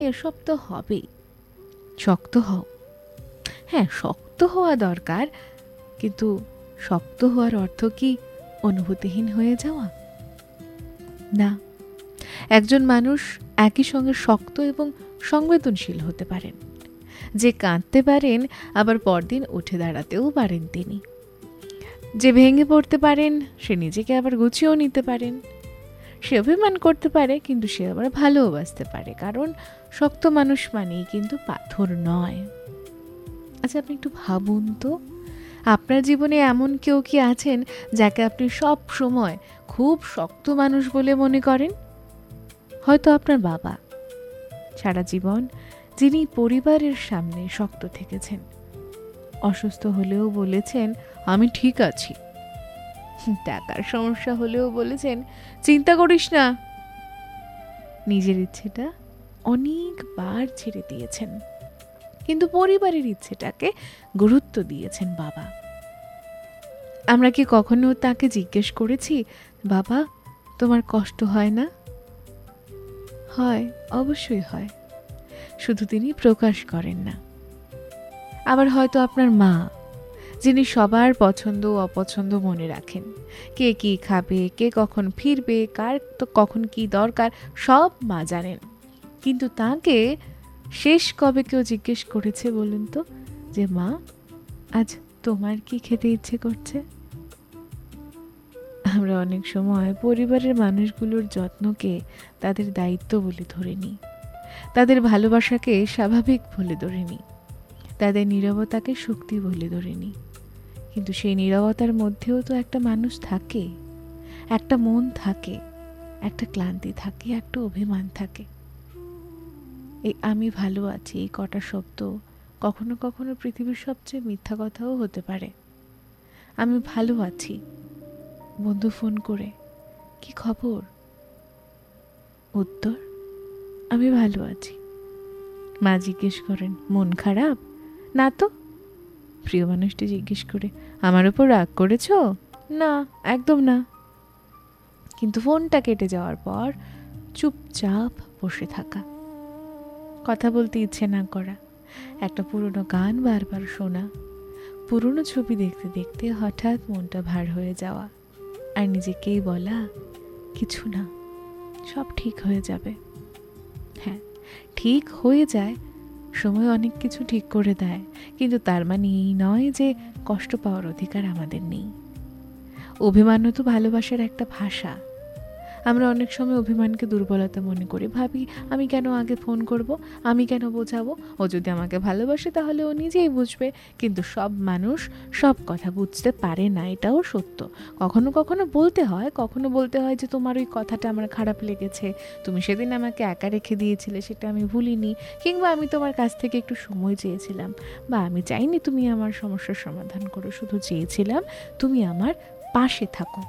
এসব তো হবেই। শক্ত হও। হ্যাঁ, শক্ত হওয়া দরকার, কিন্তু শক্ত হওয়ার অর্থ কি অনুভূতিহীন হয়ে যাওয়া? না, একজন মানুষ একই সঙ্গে শক্ত এবং সংবেদনশীল হতে পারেন। যে কাঁদতে পারেন, আবার পরদিন উঠে দাঁড়াতেও পারেন তিনি। যে ভেঙে পড়তে পারেন, সে নিজেকে আবার গুছিয়েও নিতে পারেন। সে অভিমান করতে পারে, কিন্তু সে আবার ভালোবাসতে পারে, কারণ শক্ত মানুষ মানেই কিন্তু পাথর নয়। আচ্ছা, আপনি একটু ভাবুন তো, আপনার জীবনে এমন কেউ কি আছেন যাকে আপনি সব সময় খুব শক্ত মানুষ বলে মনে করেন? হয়তো আপনার বাবা, সারা জীবন যিনি পরিবারের সামনে শক্ত থেকেছেন। অসুস্থ হলেও বলেছেন, আমি ঠিক আছি। টাকার সমস্যা হলেও বলেছেন, চিন্তা করিস না। নিজের ইচ্ছেটা অনেকবার ছেড়ে দিয়েছেন, কিন্তু পরিবারের ইচ্ছেটাকে গুরুত্ব দিয়েছেন বাবা। আমরা কি কখনো তাকে জিজ্ঞেস করেছি, বাবা তোমার কষ্ট হয় না? হয়, অবশ্যই হয়, শুধু তিনি প্রকাশ করেন না। আবার হয়তো আপনার মা, যিনি সবার পছন্দ ও অপছন্দ মনে রাখেন, কে কি খাবে, কে কখন ফিরবে, কার তো কখন কি দরকার, সব মা জানেন। কিন্তু তাকে শেষ কবে কেউ জিজ্ঞেস করেছে বলুন তো, যে মা আজ তোমার কি খেতে ইচ্ছে করছে? আমরা অনেক সময় পরিবারের মানুষগুলোর যত্নকে তাদের দায়িত্ব বলে ধরে নিই, তাদের ভালোবাসাকে স্বাভাবিক বলে ধরে নিই, তাদের নীরবতাকে শক্তি বলে ধরে নিই। কিন্তু সেই নীরবতার মধ্যেও তো একটা মানুষ থাকে, একটা মন থাকে, একটা ক্লান্তি থাকে, একটা অভিমান থাকে। এই আমি ভালো আছি, এই কটা শব্দ কখনো কখনো পৃথিবীর সবচেয়ে মিথ্যা কথাও হতে পারে। আমি ভালো আছি, বন্ধু ফোন করে, কি খবর? উত্তর, আমি ভালো আছি। মা জিজ্ঞেস করেন, মন খারাপ? না তো। প্রিয় মানুষটি জিজ্ঞেস করে, আমার উপর রাগ করেছ? না, একদম না। কিন্তু ফোনটা কেটে যাওয়ার পর চুপচাপ বসে থাকা, কথা বলতে ইচ্ছে না করা, একটা পুরনো গান বারবার শোনা, পুরনো ছবি দেখতে দেখতে হঠাৎ মনটা ভার হয়ে যাওয়া, আর নিজেকেই বলা, কিছু না, সব ঠিক হয়ে যাবে। হ্যাঁ, ঠিক হয়ে যায়, সময় অনেক কিছু ঠিক করে দেয়, কিন্তু তার মানে এই নয় যে কষ্ট পাওয়ার অধিকার আমাদের নেই। অভিমানও তো ভালোবাসার একটা ভাষা। আমরা অনেক সময় অভিমানকে দুর্বলতা মনে করি, ভাবি আমি কেন আগে ফোন করব, আমি কেন বোঝাবো, ও যদি আমাকে ভালোবাসে তাহলে ও নিজেই বুঝবে। কিন্তু সব মানুষ সব কথা বুঝতে পারে না, এটাও সত্য। কখনো কখনো বলতে হয় যে তোমার ওই কথাটা আমার খারাপ লেগেছে, তুমি সেদিন আমাকে একা রেখে দিয়েছিলে, সেটা আমি ভুলিনি, কিংবা আমি তোমার কাছ থেকে একটু সময় চেয়েছিলাম, বা আমি চাইনি তুমি আমার সমস্যার সমাধান করো, শুধু চেয়েছিলাম তুমি আমার পাশে থাকো।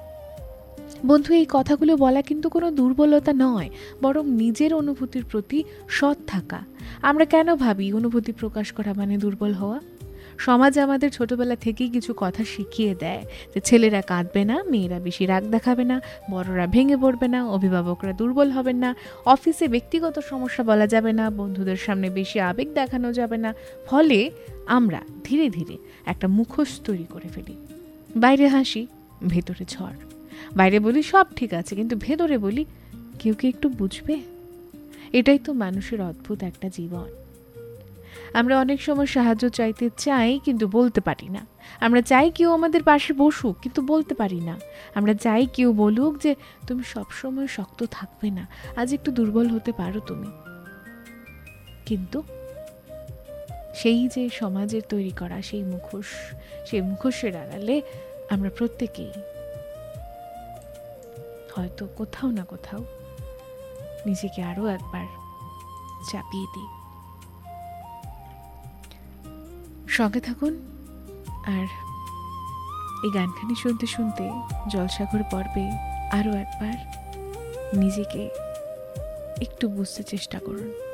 বন্ধু, এই কথাগুলো বলা কিন্তু কোনো দুর্বলতা নয়, বরং নিজের অনুভূতির প্রতি সৎ থাকা। আমরা কেন ভাবি অনুভূতি প্রকাশ করা মানে দুর্বল হওয়া? সমাজ আমাদের ছোটবেলা থেকেই কিছু কথা শিখিয়ে দেয়, যে ছেলেরা কাঁদবে না, মেয়েরা বেশি রাগ দেখাবে না, বড়রা ভেঙে পড়বে না, অভিভাবকরা দুর্বল হবেন না, অফিসে ব্যক্তিগত সমস্যা বলা যাবে না, বন্ধুদের সামনে বেশি আবেগ দেখানো যাবে না। ফলে আমরা ধীরে ধীরে একটা মুখোশ তৈরি করে ফেলি। বাইরে হাসি, ভেতরে ঝড়। বাইরে বলি সব ঠিক আছে, কিন্তু ভেতরে বলি কেউ কি একটু বুঝবে? এটাই তো মানুষের অদ্ভুত একটা জীবন। আমরা অনেক সময় সাহায্য চাইতে চাই, কিন্তু বলতে পারি না। আমরা চাই কেউ আমাদের পাশে বসুক, কিন্তু বলতে পারি না। আমরা চাই কেউ বলুক যে তুমি সবসময় শক্ত থাকবে না, আজ একটু দুর্বল হতে পারো তুমি। কিন্তু সেই যে সমাজের তৈরি করা সেই মুখোশের আড়ালে আমরা প্রত্যেকেই হয়তো কোথাও না কোথাও নিজেকে আরো একবার চাপিয়ে দিই। সঙ্গে থাকুন, আর এই গানখানি শুনতে শুনতে জলসাগর পর্বে আরো একবার নিজেকে একটু বুঝতে চেষ্টা করুন।